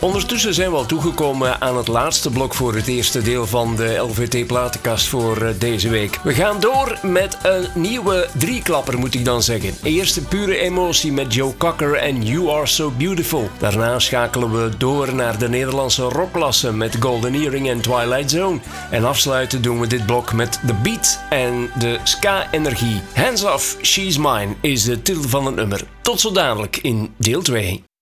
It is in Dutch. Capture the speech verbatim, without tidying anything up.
Ondertussen zijn we al toegekomen aan het laatste blok voor het eerste deel van de L V T-platenkast voor uh, deze week. We gaan door met een nieuwe drieklapper, moet ik dan zeggen. Eerst de pure emotie met Joe Cocker en You Are So Beautiful. Daarna schakelen we door naar de Nederlandse rockklasse met Golden Earring en Twilight Zone. En afsluiten doen we dit blok met The Beat en de ska-energie. Hands Off, She's Mine is de titel van het nummer. Tot zo dadelijk in deel twee.